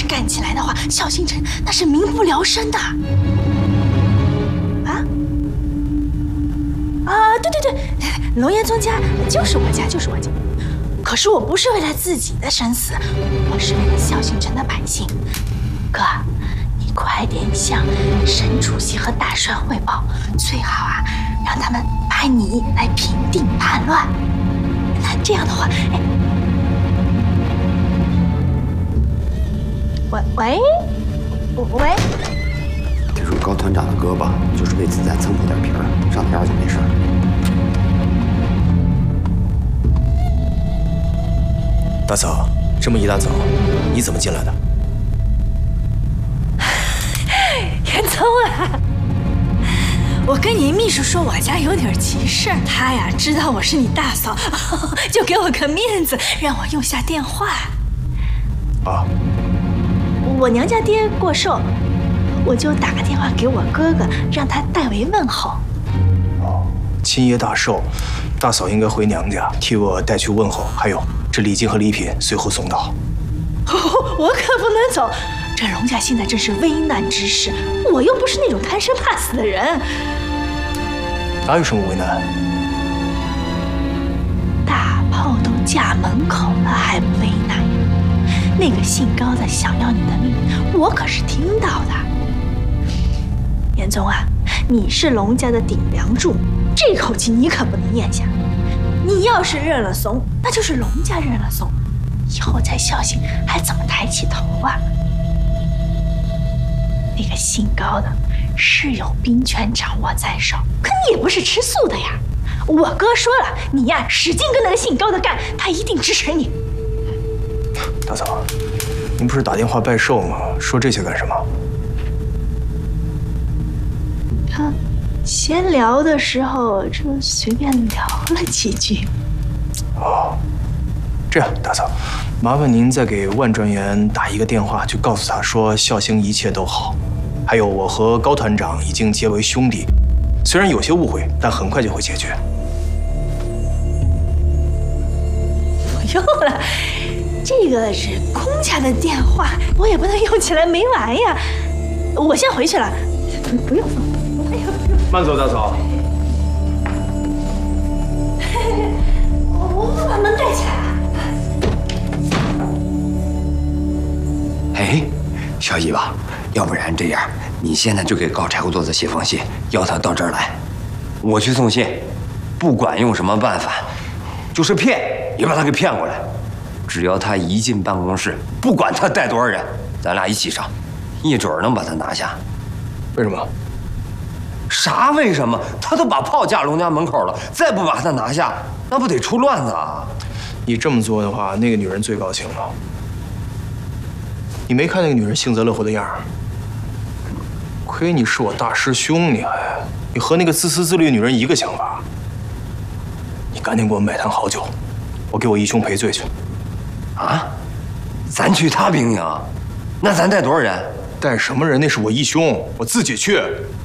干起来的话，孝兴城那是民不聊生的。对，龙岩宗家就是我家，就是我家。可是我不是为了自己的生死，我是为了孝兴城的百姓。哥，你快点向沈主席和大帅汇报，最好让他们派你来平定叛乱。那这样的话，喂， 听说高团长的胳膊就是被子弹蹭破点皮儿，上天就没事。 大嫂，这么一大早，你怎么进来的？ 严嵩啊，我跟你秘书说我家有点急事儿，他呀知道我是你大嫂，就给我个面子，让我用下电话。 啊， 我娘家爹过寿，我就打个电话给我哥哥，让他代为问候。 哦，亲爷大寿，大嫂应该回娘家替我带去问候，还有这礼金和礼品随后送到。 我可不能走，这龙家现在正是危难之时，我又不是那种贪生怕死的人。 哪有什么危难？ 大炮都架门口了，还不危难？那个姓高的想要你的命，我可是听到的。严嵩啊，你是龙家的顶梁柱，这口气你可不能咽下。你要是认了怂，那就是龙家认了怂，以后在孝兴还怎么抬起头啊？那个姓高的是有兵权掌握在手，可你也不是吃素的呀。我哥说了，你呀使劲跟那个姓高的干，他一定支持你。 大嫂，您不是打电话拜寿吗？说这些干什么？ 闲聊的时候就随便聊了几句。 哦，这样，大嫂，麻烦您再给万专员打一个电话，就告诉他说孝兴一切都好，还有我和高团长已经结为兄弟，虽然有些误会，但很快就会解决。 不用了，这个是公家的电话，我也不能用起来没完呀。我先回去了，不用送。 慢走，大嫂。 我把门盖起来了。 哎，小姨吧，要不然这样，你现在就给高柴火垛子写封信，要他到这儿来，我去送信，不管用什么办法，就是骗也把他给骗过来。只要他一进办公室，不管他带多少人，咱俩一起上，一准能把他拿下。 为什么？ 啥为什么？他都把炮架龙家门口了，再不把他拿下，那不得出乱子啊！ 你这么做的话，那个女人最高兴了。你没看那个女人幸灾乐祸的样儿？亏你是我大师兄，你和那个自私自利的女人一个想法。你赶紧给我买坛好酒，我给我义兄赔罪去。 啊？咱去他兵营？那咱带多少人？ 带什么人？那是我义兄，我自己去。